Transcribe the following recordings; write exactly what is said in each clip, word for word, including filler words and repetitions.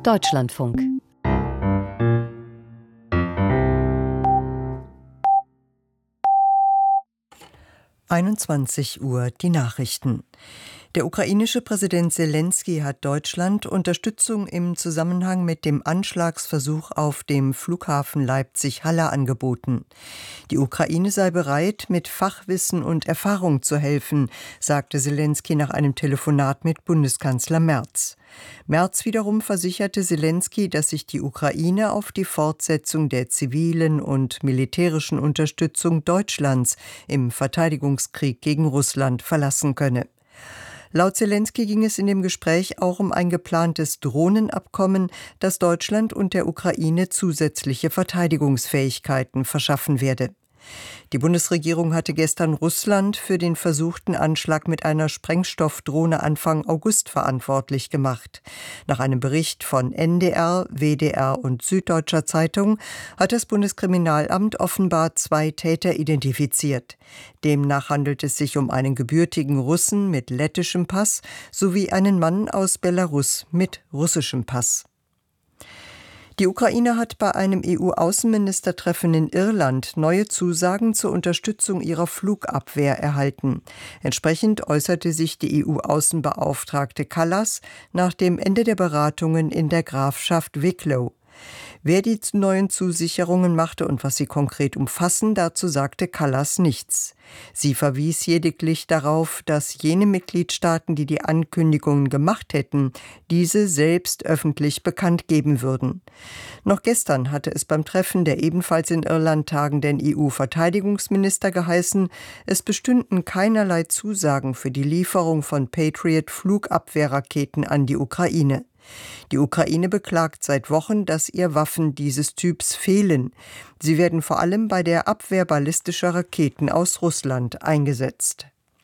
Deutschlandfunk. einundzwanzig Uhr die Nachrichten. Der ukrainische Präsident Selenskyj hat Deutschland Unterstützung im Zusammenhang mit dem Anschlagsversuch auf dem Flughafen Leipzig-Halle angeboten. Die Ukraine sei bereit, mit Fachwissen und Erfahrung zu helfen, sagte Selenskyj nach einem Telefonat mit Bundeskanzler Merz. Merz wiederum versicherte Selenskyj, dass sich die Ukraine auf die Fortsetzung der zivilen und militärischen Unterstützung Deutschlands im Verteidigungskrieg gegen Russland verlassen könne. Laut Selenskyj ging es in dem Gespräch auch um ein geplantes Drohnenabkommen, das Deutschland und der Ukraine zusätzliche Verteidigungsfähigkeiten verschaffen werde. Die Bundesregierung hatte gestern Russland für den versuchten Anschlag mit einer Sprengstoffdrohne Anfang August verantwortlich gemacht. Nach einem Bericht von N D R, W D R und Süddeutscher Zeitung hat das Bundeskriminalamt offenbar zwei Täter identifiziert. Demnach handelt es sich um einen gebürtigen Russen mit lettischem Pass sowie einen Mann aus Belarus mit russischem Pass. Die Ukraine hat bei einem E U-Außenministertreffen in Irland neue Zusagen zur Unterstützung ihrer Flugabwehr erhalten. Entsprechend äußerte sich die E U-Außenbeauftragte Kallas nach dem Ende der Beratungen in der Grafschaft Wicklow. Wer die neuen Zusicherungen machte und was sie konkret umfassen, dazu sagte Kallas nichts. Sie verwies lediglich darauf, dass jene Mitgliedstaaten, die die Ankündigungen gemacht hätten, diese selbst öffentlich bekannt geben würden. Noch gestern hatte es beim Treffen der ebenfalls in Irland tagenden E U-Verteidigungsminister geheißen, es bestünden keinerlei Zusagen für die Lieferung von Patriot-Flugabwehrraketen an die Ukraine. Die Ukraine beklagt seit Wochen, dass ihr Waffen dieses Typs fehlen. Sie werden vor allem bei der Abwehr ballistischer Raketen aus Russland eingesetzt.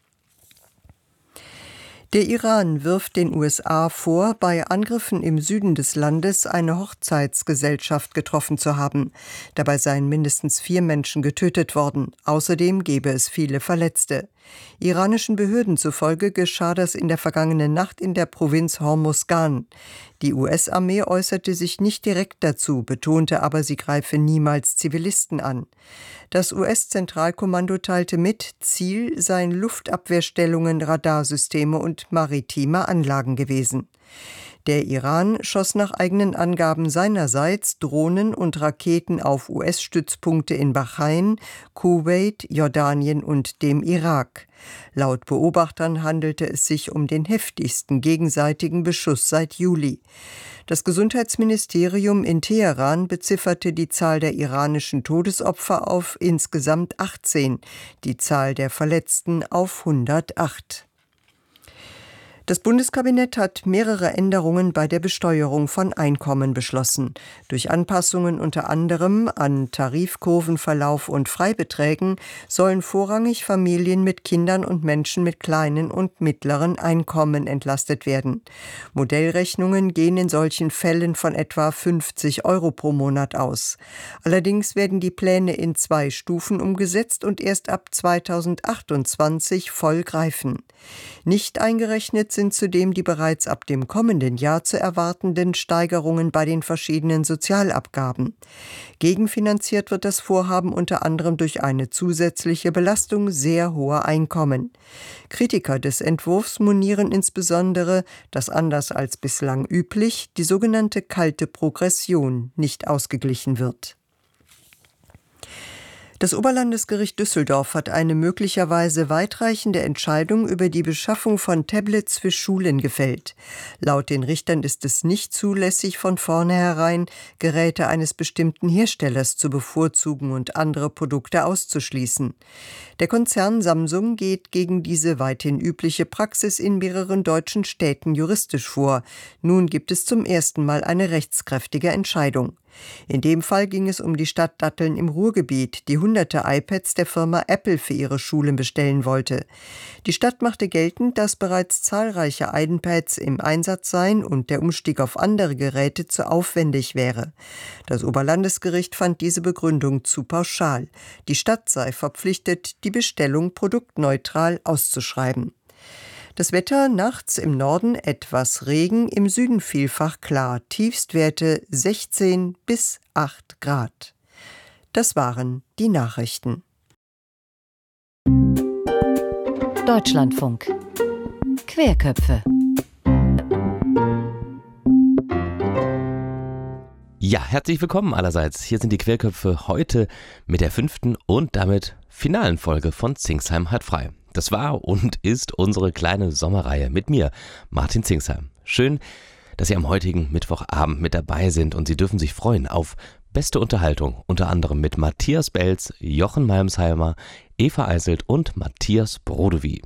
Der Iran wirft den U S A vor, bei Angriffen im Süden des Landes eine Hochzeitsgesellschaft getroffen zu haben. Dabei seien mindestens vier Menschen getötet worden. Außerdem gebe es viele Verletzte. Iranischen Behörden zufolge geschah das in der vergangenen Nacht in der Provinz Hormuzgan. Die U S-Armee äußerte sich nicht direkt dazu, betonte aber, sie greife niemals Zivilisten an. Das U S-Zentralkommando teilte mit, Ziel seien Luftabwehrstellungen, Radarsysteme und maritime Anlagen gewesen. Der Iran schoss nach eigenen Angaben seinerseits Drohnen und Raketen auf U S-Stützpunkte in Bahrain, Kuwait, Jordanien und dem Irak. Laut Beobachtern handelte es sich um den heftigsten gegenseitigen Beschuss seit Juli. Das Gesundheitsministerium in Teheran bezifferte die Zahl der iranischen Todesopfer auf insgesamt achtzehn, die Zahl der Verletzten auf hundertacht. Das Bundeskabinett hat mehrere Änderungen bei der Besteuerung von Einkommen beschlossen. Durch Anpassungen unter anderem an Tarifkurvenverlauf und Freibeträgen sollen vorrangig Familien mit Kindern und Menschen mit kleinen und mittleren Einkommen entlastet werden. Modellrechnungen gehen in solchen Fällen von etwa fünfzig Euro pro Monat aus. Allerdings werden die Pläne in zwei Stufen umgesetzt und erst ab zweitausendachtundzwanzig voll greifen. Nicht eingerechnet sind zudem die bereits ab dem kommenden Jahr zu erwartenden Steigerungen bei den verschiedenen Sozialabgaben. Gegenfinanziert wird das Vorhaben unter anderem durch eine zusätzliche Belastung sehr hoher Einkommen. Kritiker des Entwurfs monieren insbesondere, dass anders als bislang üblich die sogenannte kalte Progression nicht ausgeglichen wird. Das Oberlandesgericht Düsseldorf hat eine möglicherweise weitreichende Entscheidung über die Beschaffung von Tablets für Schulen gefällt. Laut den Richtern ist es nicht zulässig, von vornherein Geräte eines bestimmten Herstellers zu bevorzugen und andere Produkte auszuschließen. Der Konzern Samsung geht gegen diese weithin übliche Praxis in mehreren deutschen Städten juristisch vor. Nun gibt es zum ersten Mal eine rechtskräftige Entscheidung. In dem Fall ging es um die Stadt Datteln im Ruhrgebiet, die hunderte iPads der Firma Apple für ihre Schulen bestellen wollte. Die Stadt machte geltend, dass bereits zahlreiche iPads im Einsatz seien und der Umstieg auf andere Geräte zu aufwendig wäre. Das Oberlandesgericht fand diese Begründung zu pauschal. Die Stadt sei verpflichtet, die Bestellung produktneutral auszuschreiben. Das Wetter nachts im Norden etwas Regen, im Süden vielfach klar. Tiefstwerte sechzehn bis acht Grad. Das waren die Nachrichten. Deutschlandfunk. Querköpfe. Ja, herzlich willkommen allerseits. Hier sind die Querköpfe heute mit der fünften und damit finalen Folge von Zingsheim hat frei. Das war und ist unsere kleine Sommerreihe mit mir, Martin Zingsheim. Schön, dass Sie am heutigen Mittwochabend mit dabei sind und Sie dürfen sich freuen auf beste Unterhaltung, unter anderem mit Matthias Belz, Jochen Malmsheimer, Eva Eiselt und Matthias Brodewy.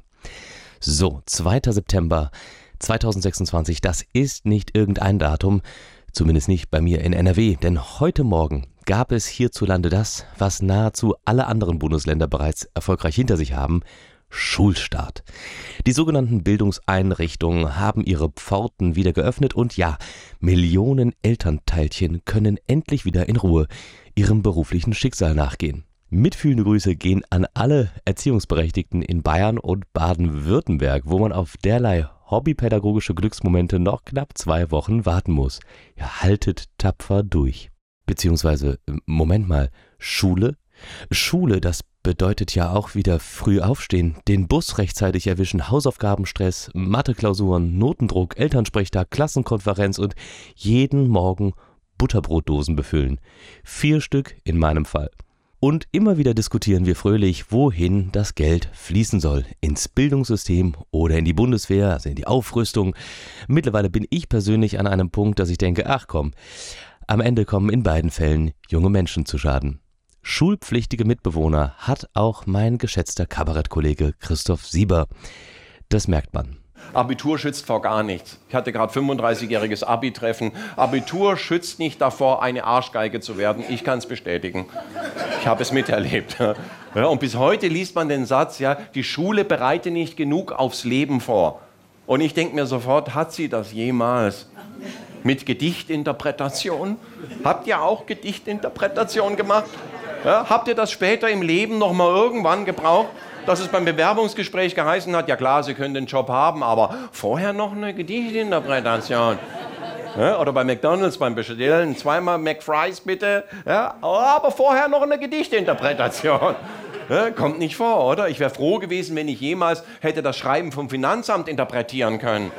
So, zweiter September zweitausendsechsundzwanzig, das ist nicht irgendein Datum, zumindest nicht bei mir in N R W, denn heute Morgen gab es hierzulande das, was nahezu alle anderen Bundesländer bereits erfolgreich hinter sich haben: Schulstart. Die sogenannten Bildungseinrichtungen haben ihre Pforten wieder geöffnet und ja, Millionen Elternteilchen können endlich wieder in Ruhe ihrem beruflichen Schicksal nachgehen. Mitfühlende Grüße gehen an alle Erziehungsberechtigten in Bayern und Baden-Württemberg, wo man auf derlei hobbypädagogische Glücksmomente noch knapp zwei Wochen warten muss. Ja, haltet tapfer durch. Beziehungsweise, Moment mal, Schule? Schule, das bedeutet ja auch wieder früh aufstehen, den Bus rechtzeitig erwischen, Hausaufgabenstress, Matheklausuren, Notendruck, Elternsprechtag, Klassenkonferenz und jeden Morgen Butterbrotdosen befüllen. Vier Stück in meinem Fall. Und immer wieder diskutieren wir fröhlich, wohin das Geld fließen soll. Ins Bildungssystem oder in die Bundeswehr, also in die Aufrüstung. Mittlerweile bin ich persönlich an einem Punkt, dass ich denke, ach komm, am Ende kommen in beiden Fällen junge Menschen zu Schaden. Schulpflichtige Mitbewohner hat auch mein geschätzter Kabarettkollege Christoph Sieber. Das merkt man. Abitur schützt vor gar nichts. Ich hatte gerade fünfunddreißigjähriges Abi-Treffen. Abitur schützt nicht davor, eine Arschgeige zu werden. Ich kann es bestätigen. Ich habe es miterlebt. Ja, und bis heute liest man den Satz, ja, die Schule bereite nicht genug aufs Leben vor. Und ich denke mir sofort, hat sie das jemals? Mit Gedichtinterpretation? Habt ihr auch Gedichtinterpretation gemacht? Ja, habt ihr das später im Leben noch mal irgendwann gebraucht? Dass es beim Bewerbungsgespräch geheißen hat, ja klar, Sie können den Job haben, aber vorher noch eine Gedichtinterpretation. Ja, oder bei McDonald's beim Bestellen, zweimal McFries bitte, ja, aber vorher noch eine Gedichtinterpretation. Ja, kommt nicht vor, oder? Ich wäre froh gewesen, wenn ich jemals hätte das Schreiben vom Finanzamt interpretieren können.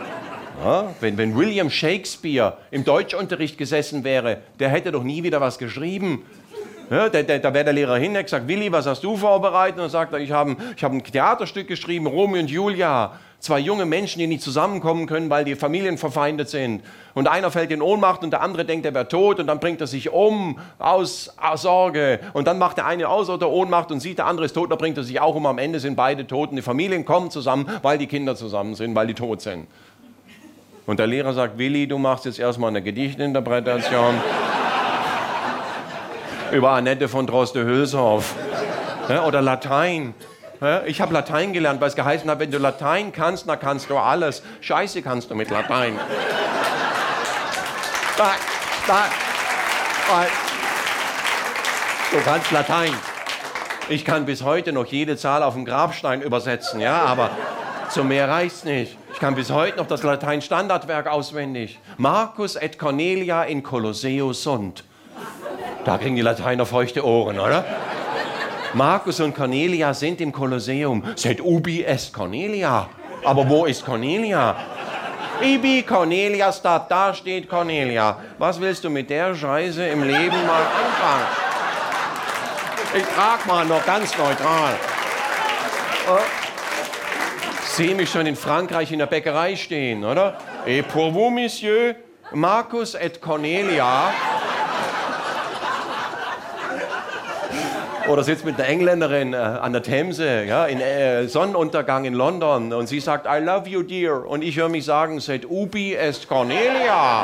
Ja, wenn, wenn William Shakespeare im Deutschunterricht gesessen wäre, der hätte doch nie wieder was geschrieben. Ja, da da, da wäre der Lehrer hin, der gesagt, Willi, was hast du vorbereitet? Und dann sagt er, ich habe ich hab ein Theaterstück geschrieben, Romeo und Julia. Zwei junge Menschen, die nicht zusammenkommen können, weil die Familien verfeindet sind. Und einer fällt in Ohnmacht und der andere denkt, er wäre tot. Und dann bringt er sich um aus, aus Sorge. Und dann macht der eine aus aus der Ohnmacht und sieht, der andere ist tot. Dann bringt er sich auch um. Am Ende sind beide tot. Und die Familien kommen zusammen, weil die Kinder zusammen sind, weil die tot sind. Und der Lehrer sagt, Willi, du machst jetzt erstmal eine Gedichtinterpretation über Annette von Droste-Hülshoff. Ja, oder Latein. Ja, ich habe Latein gelernt, weil es geheißen hat, wenn du Latein kannst, dann kannst du alles. Scheiße kannst du mit Latein. Da, da, da. Du kannst Latein. Ich kann bis heute noch jede Zahl auf dem Grabstein übersetzen, ja, aber zu mehr reicht's nicht. Ich kann bis heute noch das Latein-Standardwerk auswendig. Marcus et Cornelia in Colosseo sunt. Da kriegen die Lateiner feuchte Ohren, oder? Marcus und Cornelia sind im Kolosseum. Sed ubi est Cornelia? Aber wo ist Cornelia? Ibi Cornelia stat, da steht Cornelia. Was willst du mit der Scheiße im Leben mal anfangen? Ich frag mal noch ganz neutral. Ich sehe mich schon in Frankreich in der Bäckerei stehen, oder? Et pour vous, Monsieur, Marcus et Cornelia. Oder sitzt mit einer Engländerin äh, an der Themse, ja, in äh, Sonnenuntergang in London und sie sagt, I love you, dear. Und ich höre mich sagen, sed ubi est Cornelia.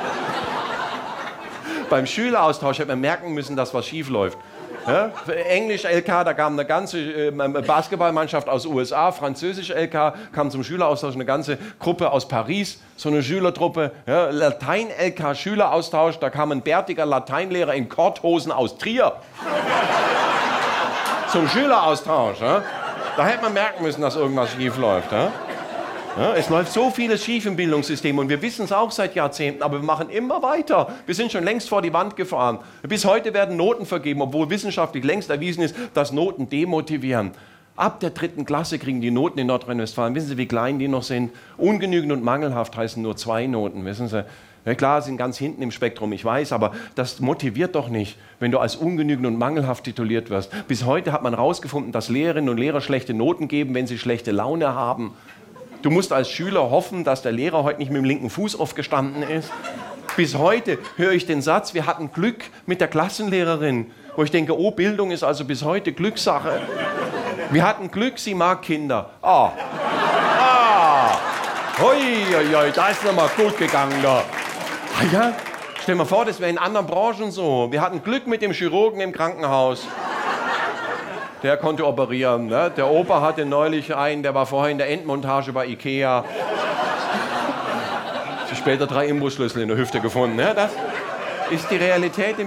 Beim Schüleraustausch hat man merken müssen, dass was schief läuft. Ja? Englisch L K, da kam eine ganze äh, Basketballmannschaft aus U S A, Französisch L K, kam zum Schüleraustausch eine ganze Gruppe aus Paris, so eine Schülertruppe. Ja? Latein L K Schüleraustausch, da kam ein bärtiger Lateinlehrer in Korthosen aus Trier. Zum Schüleraustausch. Ja? Da hätte man merken müssen, dass irgendwas schief läuft. Ja? Ja, es läuft so vieles schief im Bildungssystem und wir wissen es auch seit Jahrzehnten, aber wir machen immer weiter. Wir sind schon längst vor die Wand gefahren. Bis heute werden Noten vergeben, obwohl wissenschaftlich längst erwiesen ist, dass Noten demotivieren. Ab der dritten Klasse kriegen die Noten in Nordrhein-Westfalen. Wissen Sie, wie klein die noch sind? Ungenügend und mangelhaft heißen nur zwei Noten, wissen Sie? Ja klar, sind ganz hinten im Spektrum, ich weiß, aber das motiviert doch nicht, wenn du als ungenügend und mangelhaft tituliert wirst. Bis heute hat man herausgefunden, dass Lehrerinnen und Lehrer schlechte Noten geben, wenn sie schlechte Laune haben. Du musst als Schüler hoffen, dass der Lehrer heute nicht mit dem linken Fuß aufgestanden ist. Bis heute höre ich den Satz, wir hatten Glück mit der Klassenlehrerin, wo ich denke, oh, Bildung ist also bis heute Glückssache. Wir hatten Glück, sie mag Kinder. Ah, ah, hoi, hoi, hoi, da ist nochmal gut gegangen da. Ah ja, stell dir mal vor, das wäre in anderen Branchen so. Wir hatten Glück mit dem Chirurgen im Krankenhaus. Der konnte operieren. Ne? Der Opa hatte neulich einen, der war vorher in der Endmontage bei Ikea. Später drei Imbusschlüssel in der Hüfte gefunden. Ne? Das ist die Realität im